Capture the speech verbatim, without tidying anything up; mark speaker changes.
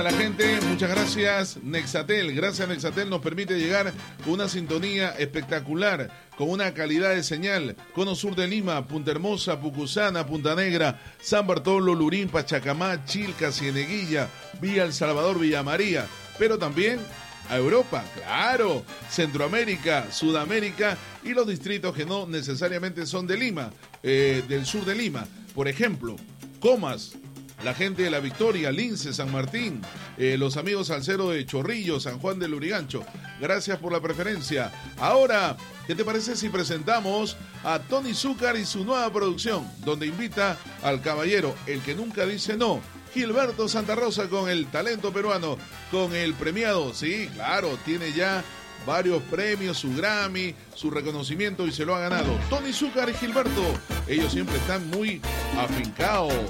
Speaker 1: A la gente, muchas gracias Nexatel, gracias Nexatel nos permite llegar con una sintonía espectacular, con una calidad de señal, Cono Sur de Lima, Punta Hermosa, Pucusana, Punta Negra, San Bartolo, Lurín, Pachacamá, Chilca, Cieneguilla, Villa El Salvador, Villa María, pero también a Europa, claro, Centroamérica, Sudamérica y los distritos que no necesariamente son de Lima, eh, del sur de Lima, por ejemplo, Comas, la gente de La Victoria, Lince, San Martín, eh, los amigos Salcero de Chorrillo, San Juan del Lurigancho. Gracias por la preferencia. Ahora, ¿qué te parece si presentamos a Tony Zúcar y su nueva producción, donde invita al caballero, el que nunca dice no, Gilberto Santa Rosa, con el talento peruano, con el premiado? Sí, claro, tiene ya varios premios, su Grammy, su reconocimiento y se lo ha ganado. Tony Zúcar y Gilberto, ellos siempre están muy afincados,